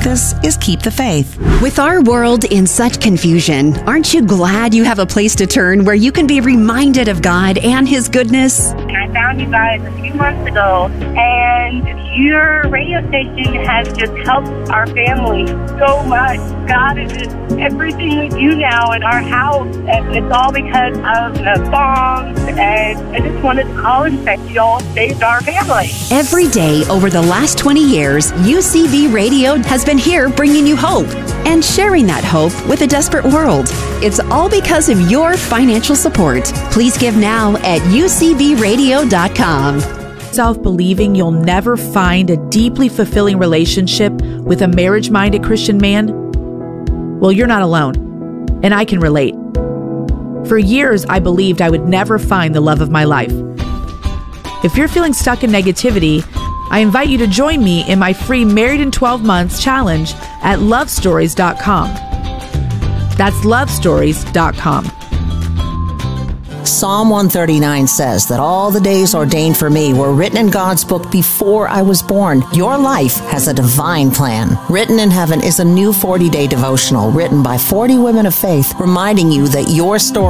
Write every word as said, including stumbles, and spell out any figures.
This is Keep the Faith. With our world in such confusion, aren't you glad you have a place to turn where you can be reminded of God and His goodness? And I found you guys a few months ago, and your radio station has just helped our family so much. God is just everything we do now in our house, and it's all because of the songs, and I just wanted to call and say you all saved our family. Every day over the last twenty years, U C B Radio has been here bringing you hope and sharing that hope with a desperate world. It's all because of your financial support. Please give now at U C B radio dot com. Self-believing you'll never find a deeply fulfilling relationship with a marriage-minded Christian man? Well, you're not alone, and I can relate. For years, I believed I would never find the love of my life. If you're feeling stuck in negativity, I invite you to join me in my free Married in twelve Months challenge at love stories dot com. That's love stories dot com. Psalm one thirty-nine says that all the days ordained for me were written in God's book before I was born. Your life has a divine plan. Written in Heaven is a new forty-day devotional written by forty women of faith, reminding you that your story